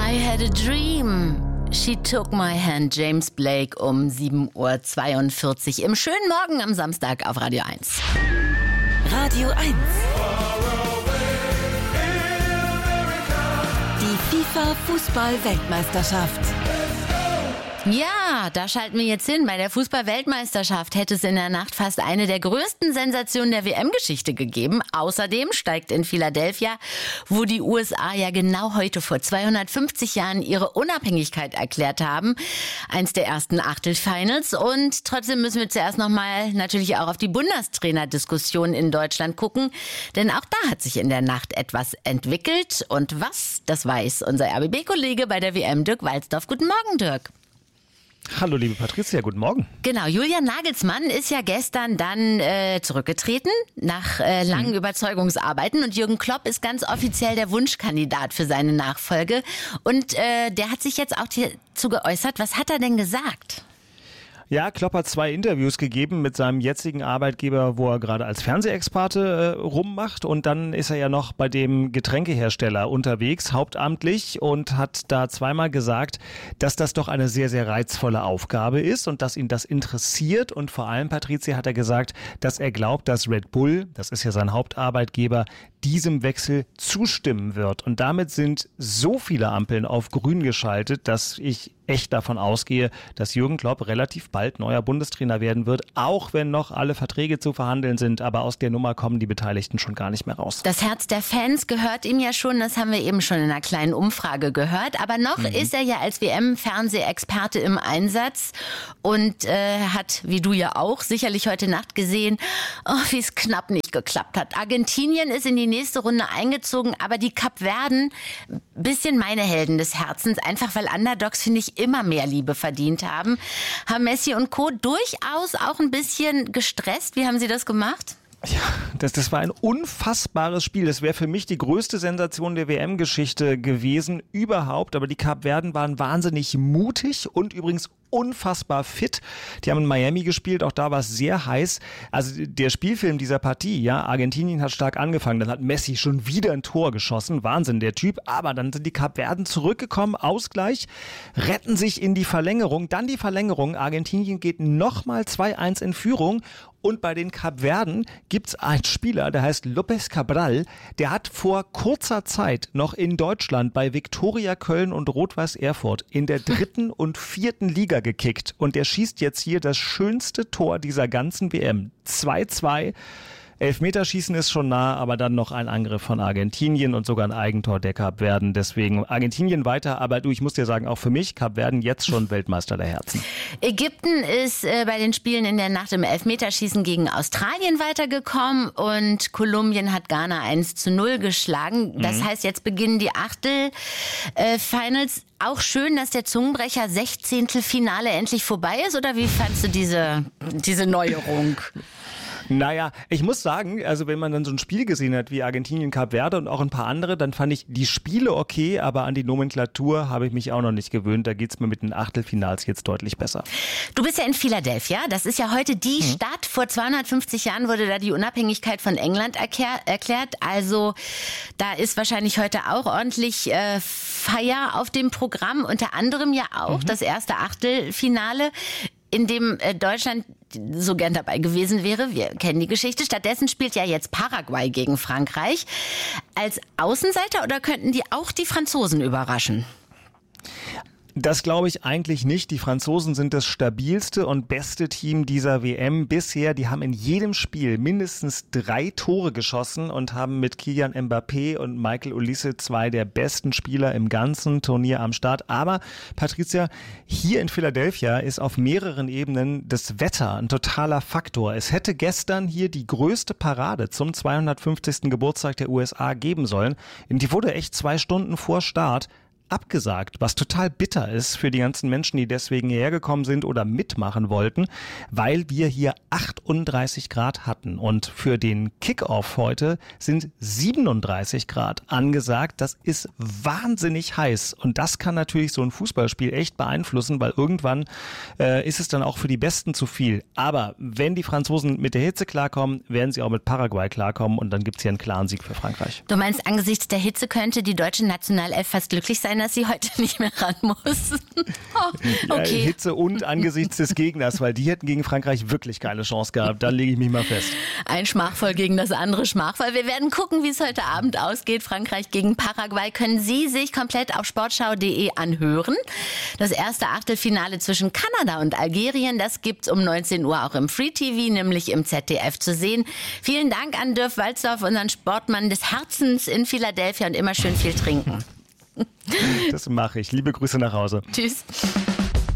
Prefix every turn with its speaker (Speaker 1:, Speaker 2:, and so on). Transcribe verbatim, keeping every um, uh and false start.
Speaker 1: I had a dream. She took my hand, James Blake um sieben Uhr zweiundvierzig im schönen Morgen am Samstag auf Radio eins.
Speaker 2: Radio eins. Die FIFA-Fußball-Weltmeisterschaft.
Speaker 1: Ja, da schalten wir jetzt hin. Bei der Fußball-Weltmeisterschaft hätte es in der Nacht fast eine der größten Sensationen der W M-Geschichte gegeben. Außerdem steigt in Philadelphia, wo die U S A ja genau heute vor zweihundertfünfzig Jahren ihre Unabhängigkeit erklärt haben, eins der ersten Achtelfinals. Und trotzdem müssen wir zuerst nochmal natürlich auch auf die Bundestrainer-Diskussion in Deutschland gucken. Denn auch da hat sich in der Nacht etwas entwickelt. Und was, das weiß unser R B B-Kollege bei der W M, Dirk Walzdorf. Guten Morgen, Dirk.
Speaker 3: Hallo liebe Patricia, guten Morgen.
Speaker 1: Genau, Julian Nagelsmann ist ja gestern dann äh, zurückgetreten nach äh, langen hm. Überzeugungsarbeiten und Jürgen Klopp ist ganz offiziell der Wunschkandidat für seine Nachfolge und äh, der hat sich jetzt auch hierzu geäußert. Was hat er denn gesagt?
Speaker 3: Ja, Klopp hat zwei Interviews gegeben mit seinem jetzigen Arbeitgeber, wo er gerade als Fernsehexperte äh, rummacht. Und dann ist er ja noch bei dem Getränkehersteller unterwegs, hauptamtlich, und hat da zweimal gesagt, dass das doch eine sehr, sehr reizvolle Aufgabe ist und dass ihn das interessiert. Und vor allem, Patricia, hat er gesagt, dass er glaubt, dass Red Bull, das ist ja sein Hauptarbeitgeber, diesem Wechsel zustimmen wird. Und damit sind so viele Ampeln auf grün geschaltet, dass ich echt davon ausgehe, dass Jürgen Klopp relativ bald neuer Bundestrainer werden wird, auch wenn noch alle Verträge zu verhandeln sind. Aber aus der Nummer kommen die Beteiligten schon gar nicht mehr raus.
Speaker 1: Das Herz der Fans gehört ihm ja schon, das haben wir eben schon in einer kleinen Umfrage gehört. Aber noch mhm. ist er ja als W M-Fernsehexperte im Einsatz und äh, hat, wie du ja auch, sicherlich heute Nacht gesehen, oh, wie es knapp nicht geklappt hat. Argentinien ist in die nächste Runde eingezogen, aber die Kapverden, bisschen meine Helden des Herzens, einfach weil Underdogs, finde ich, immer mehr Liebe verdient haben. Haben Messi und Co. durchaus auch ein bisschen gestresst? Wie haben sie das gemacht?
Speaker 3: Ja, das, das war ein unfassbares Spiel. Das wäre für mich die größte Sensation der W M-Geschichte gewesen überhaupt. Aber die Kapverden waren wahnsinnig mutig und übrigens unfassbar fit. Die haben in Miami gespielt, auch da war es sehr heiß. Also der Spielfilm dieser Partie, ja, Argentinien hat stark angefangen, dann hat Messi schon wieder ein Tor geschossen, Wahnsinn der Typ, aber dann sind die Kapverden zurückgekommen, Ausgleich, retten sich in die Verlängerung, dann die Verlängerung, Argentinien geht nochmal zwei eins in Führung. Und bei den Kapverden gibt's einen Spieler, der heißt López Cabral, der hat vor kurzer Zeit noch in Deutschland bei Viktoria Köln und Rot-Weiß Erfurt in der dritten und vierten Liga gekickt. Und der schießt jetzt hier das schönste Tor dieser ganzen W M. zwei zwei. Elfmeterschießen ist schon nah, aber dann noch ein Angriff von Argentinien und sogar ein Eigentor der Kapverden. Deswegen Argentinien weiter, aber du, ich muss dir sagen, auch für mich, Kapverden jetzt schon Weltmeister der Herzen.
Speaker 1: Ägypten ist äh, bei den Spielen in der Nacht im Elfmeterschießen gegen Australien weitergekommen und Kolumbien hat Ghana eins zu null geschlagen. Das mhm. heißt, jetzt beginnen die Achtelfinals. Auch schön, dass der Zungenbrecher Sechzehntelfinale endlich vorbei ist, oder wie fandst du diese, diese Neuerung?
Speaker 3: Naja, ich muss sagen, also wenn man dann so ein Spiel gesehen hat wie Argentinien, Kap Verde und auch ein paar andere, dann fand ich die Spiele okay, aber an die Nomenklatur habe ich mich auch noch nicht gewöhnt. Da geht's mir mit den Achtelfinals jetzt deutlich besser.
Speaker 1: Du bist ja in Philadelphia, das ist ja heute die hm. Stadt. Vor zweihundertfünfzig Jahren wurde da die Unabhängigkeit von England erklär- erklärt. Also da ist wahrscheinlich heute auch ordentlich äh, Feier auf dem Programm. Unter anderem ja auch mhm. das erste Achtelfinale, in dem äh, Deutschland so gern dabei gewesen wäre. Wir kennen die Geschichte. Stattdessen spielt ja jetzt Paraguay gegen Frankreich. Als Außenseiter oder könnten die auch die Franzosen überraschen?
Speaker 3: Das glaube ich eigentlich nicht. Die Franzosen sind das stabilste und beste Team dieser W M bisher. Die haben in jedem Spiel mindestens drei Tore geschossen und haben mit Kylian Mbappé und Michael Olise zwei der besten Spieler im ganzen Turnier am Start. Aber Patricia, hier in Philadelphia ist auf mehreren Ebenen das Wetter ein totaler Faktor. Es hätte gestern hier die größte Parade zum zweihundertfünfzigsten Geburtstag der U S A geben sollen. Die wurde echt zwei Stunden vor Start abgesagt, was total bitter ist für die ganzen Menschen, die deswegen hierher gekommen sind oder mitmachen wollten, weil wir hier achtunddreißig Grad hatten und für den Kickoff heute sind siebenunddreißig Grad angesagt. Das ist wahnsinnig heiß und das kann natürlich so ein Fußballspiel echt beeinflussen, weil irgendwann äh, ist es dann auch für die Besten zu viel. Aber wenn die Franzosen mit der Hitze klarkommen, werden sie auch mit Paraguay klarkommen und dann gibt's hier einen klaren Sieg für Frankreich.
Speaker 1: Du meinst, angesichts der Hitze könnte die deutsche Nationalelf fast glücklich sein, aufgefallen, dass sie heute nicht mehr ran muss. Oh, okay.
Speaker 3: Ja, Hitze und angesichts des Gegners, weil die hätten gegen Frankreich wirklich keine Chance gehabt. Da lege ich mich mal fest.
Speaker 1: Ein Schmachvoll gegen das andere Schmachvoll. Wir werden gucken, wie es heute Abend ausgeht. Frankreich gegen Paraguay können Sie sich komplett auf sportschau punkt de anhören. Das erste Achtelfinale zwischen Kanada und Algerien, das gibt's um neunzehn Uhr auch im Free T V, nämlich im Z D F zu sehen. Vielen Dank an Dirk Walzdorf, unseren Sportmann des Herzens in Philadelphia, und immer schön viel trinken.
Speaker 3: Das mache ich. Liebe Grüße nach Hause.
Speaker 1: Tschüss.